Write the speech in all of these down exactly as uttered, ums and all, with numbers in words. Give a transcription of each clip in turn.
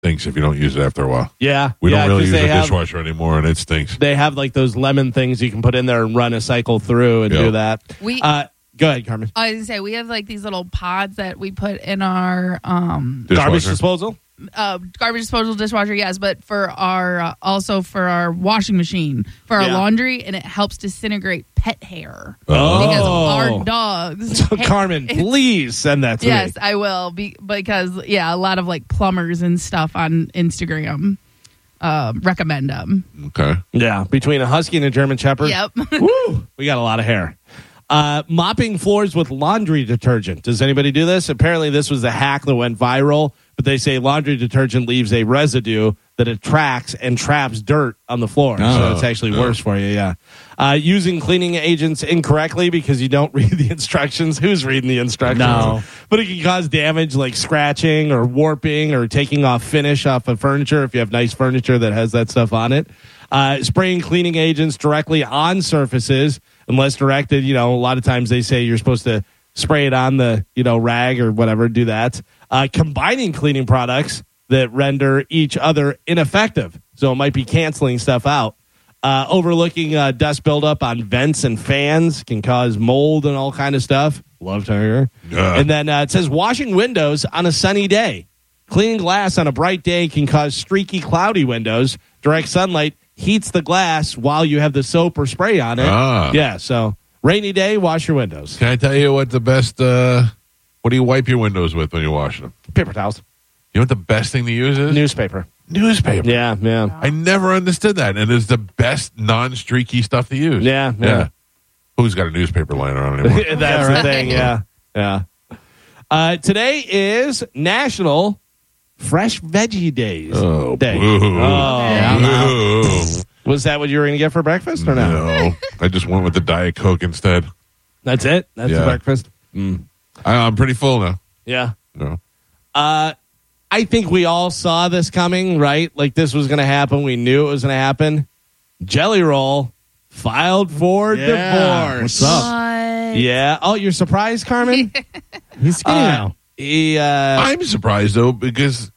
stinks if you don't use it after a while. Yeah. We yeah, don't really 'cause use they a have- dishwasher anymore, and it stinks. They have like those lemon things you can put in there and run a cycle through and Yep. do that. We uh, go ahead, Carmen. I was gonna say we have like these little pods that we put in our um Dishwasher. Garbage disposal. uh, garbage disposal dishwasher, yes, but for our uh, also for our washing machine for our Yeah. laundry, and it helps disintegrate pet hair Oh. because our dogs. So, Carmen, please send that to Yes, me. I will be because yeah, a lot of like plumbers and stuff on Instagram uh, recommend them. Okay. Yeah, between a husky and a German shepherd. Yep. Woo, we got a lot of hair. Uh, mopping floors with laundry detergent. Does anybody do this? Apparently, this was a hack that went viral, but they say laundry detergent leaves a residue that attracts and traps dirt on the floor. Oh. So it's actually worse for you, yeah. Uh, using cleaning agents incorrectly because you don't read the instructions. Who's reading the instructions? No. But it can cause damage like scratching or warping or taking off finish off of furniture if you have nice furniture that has that stuff on it. Uh, spraying cleaning agents directly on surfaces unless directed. You know, a lot of times they say you're supposed to spray it on the, you know, rag or whatever, do that. Uh, combining cleaning products that render each other ineffective. So it might be canceling stuff out. Uh, overlooking uh, dust buildup on vents and fans can cause mold and all kind of stuff. Love to hear. Yeah. And then uh, it says washing windows on a sunny day. Cleaning glass on a bright day can cause streaky, cloudy windows. Direct sunlight heats the glass while you have the soap or spray on it. Ah. Yeah, so rainy day, wash your windows. Can I tell you what the best, uh, what do you wipe your windows with when you're washing them? Paper towels. You know what the best thing to use is? Newspaper. Newspaper. Yeah, yeah. I never understood that, and it's the best non-streaky stuff to use. Yeah, yeah. Who's got a newspaper lying around anymore? That's Yeah, the right. thing, yeah. Yeah. Uh, today is National Fresh Veggie Days. Oh, Day. boo. Oh, Yeah, I'm out. Boo. was that what you were going to get for breakfast or no? No, I just went with the Diet Coke instead. That's it? That's Yeah. the breakfast? Mm. I, I'm pretty full now. Yeah. No. Uh, I think we all saw this coming, right? Like this was going to happen. We knew it was going to happen. Jelly Roll filed for Yeah. divorce. What's up? What? Yeah. Oh, you're surprised, Carmen? He's skinny Uh, now. he, uh, I'm surprised though because,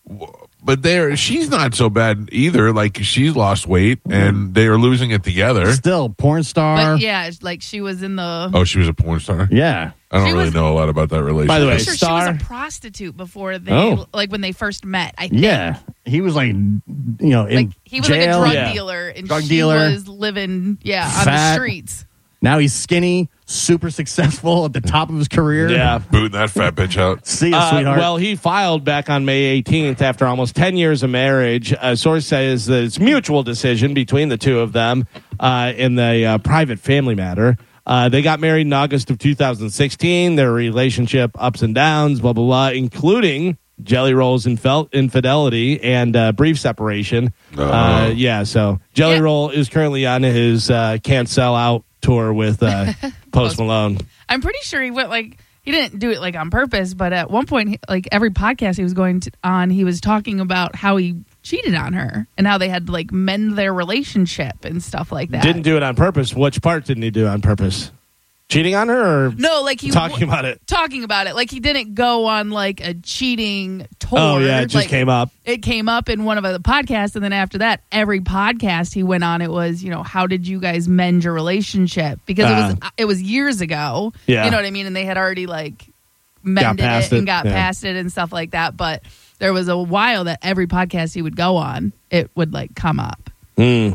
but there she's not so bad either. Like she's lost weight and they are losing it together. Still, porn star. But yeah, it's like she was in the. Oh, she was a porn star. Yeah. I don't She really was- know a lot about that relationship. By the way, I'm sure star? she was a prostitute before they, Oh. like when they first met. I think. Yeah. He was like, you know, in Like he was jail. like a drug Yeah. dealer, and Drug she dealer. was living, yeah, on the Fat. streets. Now he's skinny, super successful at the top of his career. yeah. booting that fat bitch out. See ya, Uh, sweetheart. well, he filed back on May eighteenth after almost ten years of marriage. A source says that it's a mutual decision between the two of them uh, in the uh, private family matter. Uh, they got married in August of two thousand sixteen. Their relationship ups and downs, blah, blah, blah, including Jelly Roll's infel- infidelity and uh, brief separation. Oh. Uh, yeah, so Jelly Yeah. Roll is currently on his uh, Can't Sell Out tour with uh, Post Malone. I'm pretty sure he went like he didn't do it like on purpose, but at one point, he- like every podcast he was going to, on, he was talking about how he cheated on her and how they had to like mend their relationship and stuff like that. Didn't do it on purpose. Which part didn't he do on purpose? Cheating on her or no, like he talking about it? talking about it. Like he didn't go on like a cheating tour. Oh, yeah, it just Like, came up. It came up in one of the podcasts, and then after that, every podcast he went on, it was, you know, how did you guys mend your relationship? Because it was it was years ago. Yeah. You know what I mean? And they had already like mended past it and it, got yeah. past it and stuff like that. But there was a while that every podcast he would go on, it would like come up. Hmm.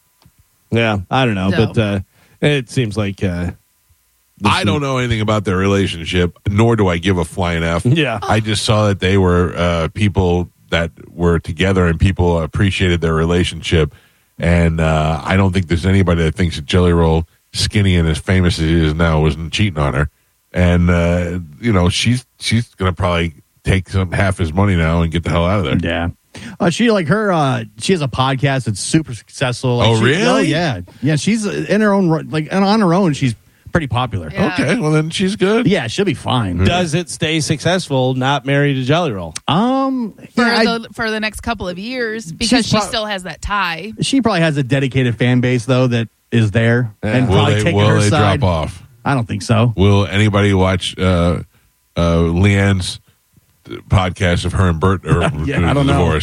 Yeah, I don't know, So- but uh, it seems like uh, I don't know anything about their relationship, nor do I give a flying F. Yeah. I just saw that they were uh, people that were together and people appreciated their relationship. And uh, I don't think there's anybody that thinks that Jelly Roll, skinny and as famous as he is now, wasn't cheating on her. And, uh, you know, she's she's going to probably take some half his money now and get the hell out of there. Yeah. Uh, she like her. Uh, she has a podcast that's super successful. Like, Oh, she- really? Oh, yeah, yeah. She's in her own ro- like and on her own. She's pretty popular. Yeah. Okay, well, then she's good. Yeah, she'll be fine. Does it stay successful not married to Jelly Roll? Um, For yeah, I- the for the next couple of years because She's she prob- still has that tie. she probably has a dedicated fan base though that is there and Will probably they, taking will her they side. drop off? I don't think so. Will anybody watch uh, uh, Leanne's podcast of her and Bert or Yeah, I don't know. divorce.